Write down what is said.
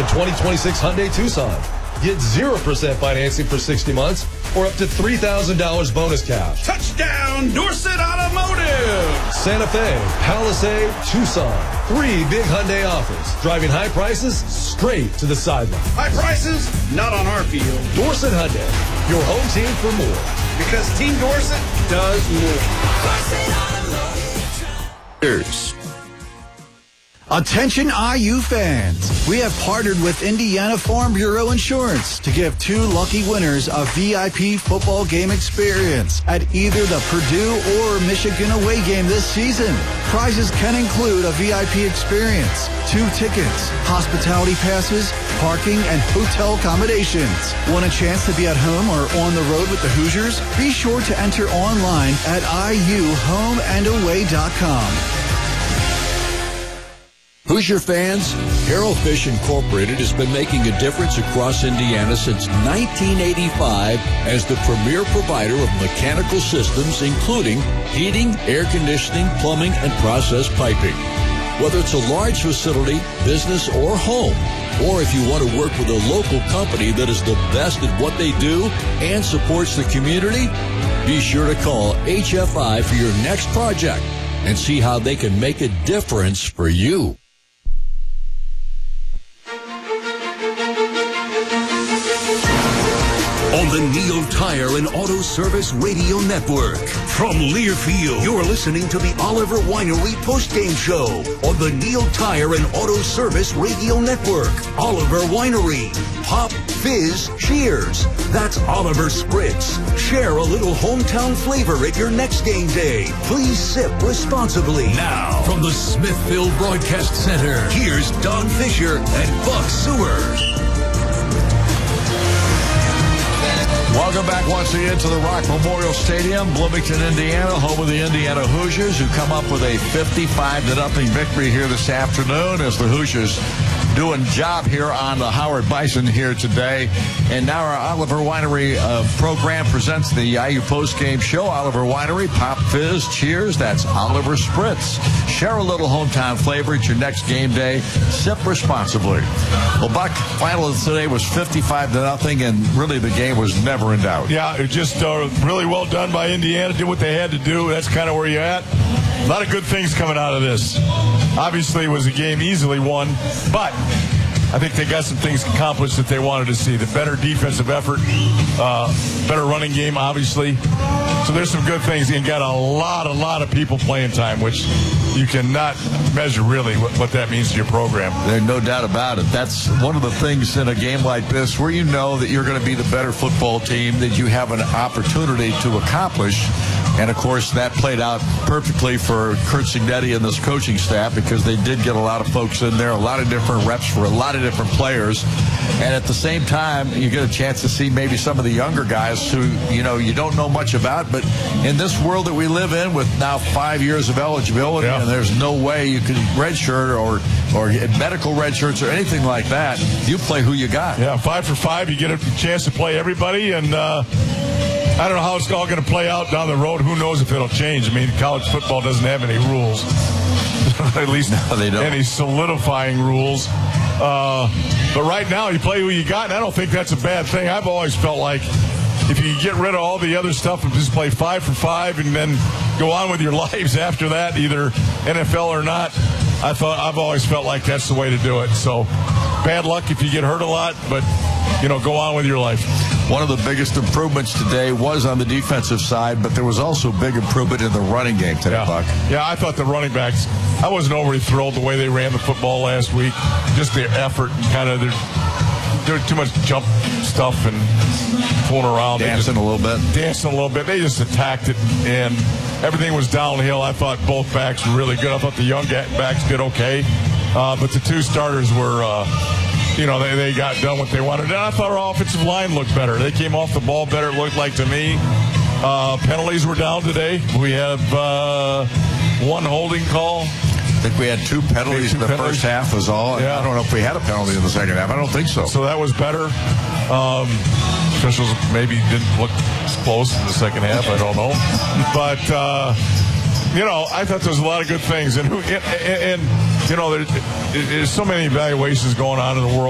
the 2026 Hyundai Tucson. Get 0% financing for 60 months or up to $3,000 bonus cash. Touchdown, Dorset Automotive! Santa Fe, Palisade, Tucson. 3 big Hyundai offers. Driving high prices straight to the sideline. High prices? Not on our field. Dorset Hyundai, your home team for more. Because Team Dorset does more. Attention IU fans, we have partnered with Indiana Farm Bureau Insurance to give 2 lucky winners a VIP football game experience at either the Purdue or Michigan away game this season. Prizes can include a VIP experience, 2 tickets, hospitality passes, parking, and hotel accommodations. Want a chance to be at home or on the road with the Hoosiers? Be sure to enter online at iuhomeandaway.com. Hoosier fans, Harrell Fish Incorporated has been making a difference across Indiana since 1985 as the premier provider of mechanical systems, including heating, air conditioning, plumbing, and process piping. Whether it's a large facility, business, or home, or if you want to work with a local company that is the best at what they do and supports the community, be sure to call HFI for your next project and see how they can make a difference for you. On the Neil Tire and Auto Service Radio Network. From Learfield, you're listening to the Oliver Winery postgame show on the Neil Tire and Auto Service Radio Network. Oliver Winery. Pop, Fizz, Cheers. That's Oliver Spritz. Share a little hometown flavor at your next game day. Please sip responsibly. Now, from the Smithfield Broadcast Center, here's Don Fisher and Buck Sewers. Welcome back once again to the Rock Memorial Stadium, Bloomington, Indiana, home of the Indiana Hoosiers, who come up with a 55-0 victory here this afternoon as the Hoosiers doing job here on the Howard Bison here today. And now our Oliver Winery program presents the IU postgame show. Oliver Winery, Pop, Fizz, Cheers. That's Oliver Spritz. Share a little hometown flavor at your next game day. Sip responsibly. Well, Buck, final today was 55-0, and really the game was never in doubt. Yeah, it just really well done by Indiana. Did what they had to do. That's kind of where you're at. A lot of good things coming out of this. Obviously, it was a game easily won, but I think they got some things accomplished that they wanted to see. The better defensive effort, better running game, obviously. So there's some good things. And got a lot of people playing time, which you cannot measure really what that means to your program. There's no doubt about it. That's one of the things in a game like this where you know that you're going to be the better football team, that you have an opportunity to accomplish. And, of course, that played out perfectly for Curt Cignetti and this coaching staff because they did get a lot of folks in there, a lot of different reps for a lot of different players. And at the same time, you get a chance to see maybe some of the younger guys who, you don't know much about. But in this world that we live in with now 5 years of eligibility, and there's no way you can redshirt or medical redshirts or anything like that, you play who you got. Yeah, 5 for 5, you get a chance to play everybody. And I don't know how it's all going to play out down the road. Who knows if it'll change? I mean, college football doesn't have any rules. At least they don't. Any solidifying rules. But right now, you play who you got, and I don't think that's a bad thing. I've always felt like if you get rid of all the other stuff and just play 5 for 5 and then go on with your lives after that, either NFL or not, I've always felt like that's the way to do it. So bad luck if you get hurt a lot, but go on with your life. One of the biggest improvements today was on the defensive side, but there was also big improvement in the running game today, Buck. Yeah, I thought the running backs, I wasn't overly thrilled the way they ran the football last week. Just their effort and kind of there was too much jump stuff and fooling around. Dancing a little bit. They just attacked it, and everything was downhill. I thought both backs were really good. I thought the young backs did okay. But the 2 starters were... they got done what they wanted. And I thought our offensive line looked better. They came off the ball better, it looked like to me. Penalties were down today. We have 1 holding call. I think we had 2 penalties in the first half was all. Yeah. I don't know if we had a penalty in the second half. I don't think so. So that was better. Officials maybe didn't look close in the second half. I don't know. But, I thought there was a lot of good things. And there's so many evaluations going on in the world.